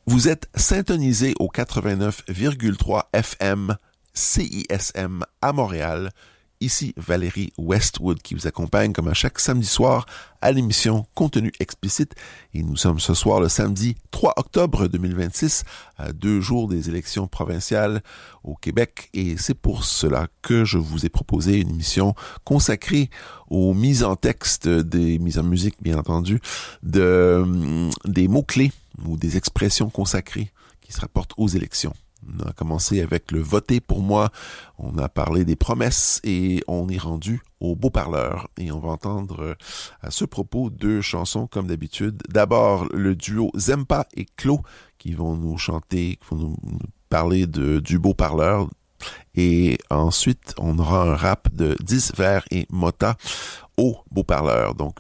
Vous êtes syntonisé au 89,3 FM CISM à Montréal. Ici Valérie Westwood qui vous accompagne comme à chaque samedi soir à l'émission Contenu explicite. Et nous sommes ce soir le samedi 3 octobre 2026, à 2 jours des élections provinciales au Québec. Et c'est pour cela que je vous ai proposé une émission consacrée aux mises en texte, des mises en musique bien entendu, des mots-clés ou des expressions consacrées qui se rapportent aux élections. On a commencé avec le voter pour moi, on a parlé des promesses et on est rendu au beau-parleur. Et on va entendre à ce propos 2 chansons comme d'habitude. D'abord le duo Zempa et Clo qui vont nous chanter, qui vont nous parler du beau-parleur. Et ensuite on aura un rap de Disver et Mota au beau-parleur. Donc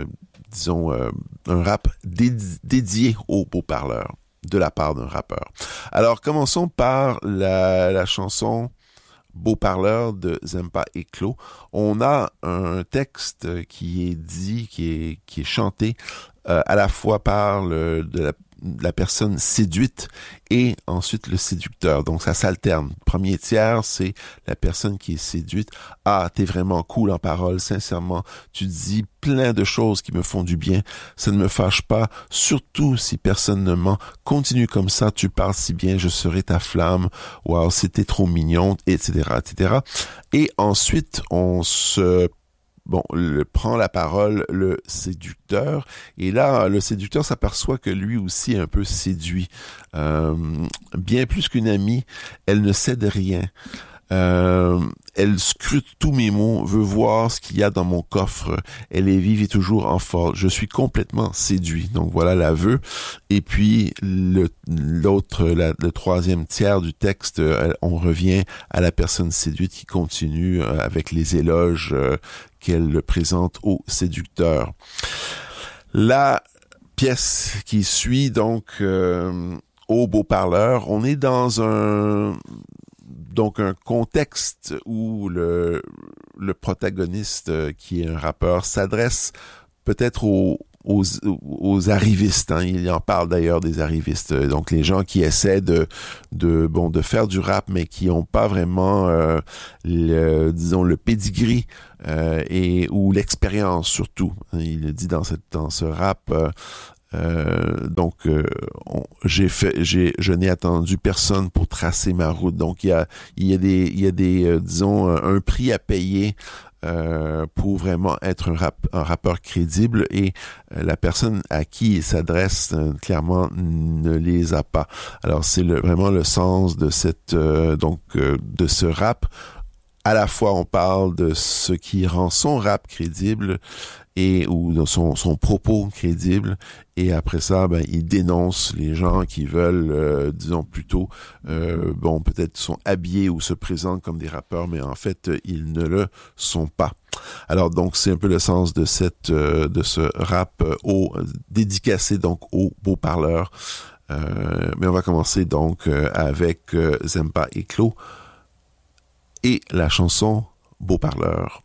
un rap dédié au beau-parleur de la part d'un rappeur. Alors, commençons par la chanson Beau-parleur de Zempa et Clo. On a un texte qui est dit, qui est chanté à la fois par la personne séduite et ensuite le séducteur. Donc, ça s'alterne. Premier tiers, c'est la personne qui est séduite. Ah, t'es vraiment cool en parole. Sincèrement, tu dis plein de choses qui me font du bien. Ça ne me fâche pas. Surtout si personne ne ment. Continue comme ça. Tu parles si bien. Je serai ta flamme. Wow, c'était trop mignon, etc., etc. Et ensuite, prend la parole le séducteur. Et là, le séducteur s'aperçoit que lui aussi est un peu séduit. Bien plus qu'une amie, elle ne cède rien. Elle scrute tous mes mots, veut voir ce qu'il y a dans mon coffre. Elle est vive et toujours en force. Je suis complètement séduit. Donc voilà l'aveu. Et puis le troisième tiers du texte, on revient à la personne séduite qui continue avec les éloges qu'elle présente au séducteur. La pièce qui suit donc au beau-parleur, on est dans un contexte où le protagoniste, qui est un rappeur, s'adresse peut-être aux arrivistes, hein. Il en parle d'ailleurs des arrivistes, donc les gens qui essaient de faire du rap mais qui ont pas vraiment le pedigree ou l'expérience surtout. Il le dit dans ce rap. Je n'ai attendu personne pour tracer ma route. Donc il y a des disons un prix à payer pour vraiment être un rappeur crédible, et la personne à qui il s'adresse clairement ne les a pas. Alors c'est vraiment le sens de de ce rap. À la fois on parle de ce qui rend son rap crédible ou de son propos crédible, et après ça il dénonce les gens qui veulent plutôt peut-être sont habillés ou se présentent comme des rappeurs, mais en fait ils ne le sont pas. Alors donc c'est un peu le sens de ce rap dédicacé donc au beau-parleur. Mais on va commencer donc avec Zempa et Clo et la chanson Beau-parleur.